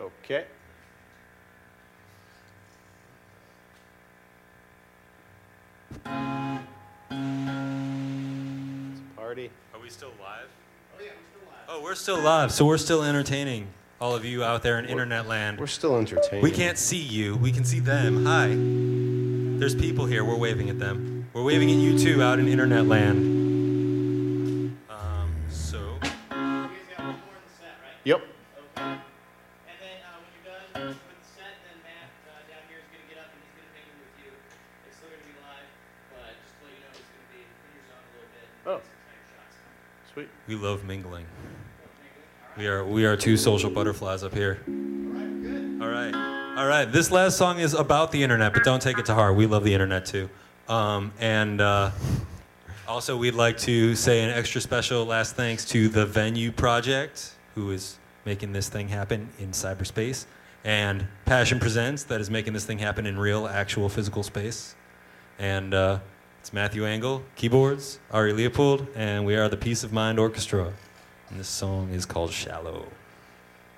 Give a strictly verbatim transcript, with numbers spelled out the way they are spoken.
Okay. It's a party. Are we still live? Oh, yeah, we're still live. Oh, we're still live, so we're still entertaining all of you out there in we're, internet land. We're still entertaining. We can't see you. We can see them. Hi. There's people here. We're waving at them. We're waving at you, too, out in internet land. Um, so... You guys got one more in the set, right? Yep. Okay. And then uh, when you're done with the set, then Matt uh, down here is going to get up and he's going to mingle with you. It's still going to be live, but just to let you know he's going to be in your zone a little bit. Oh. Shots. Sweet. We love mingling. We are we are two social butterflies up here. All right, we're good. All right. All right. This last song is about the internet, but don't take it to heart. We love the internet too. Um, and uh, also, we'd like to say an extra special last thanks to the Venue Project, who is making this thing happen in cyberspace, and Passion Presents, that is making this thing happen in real, actual, physical space. And uh, it's Matthew Engel, keyboards, Ari Leopold, and we are the Peace of Mind Orchestra. And this song is called Shallow.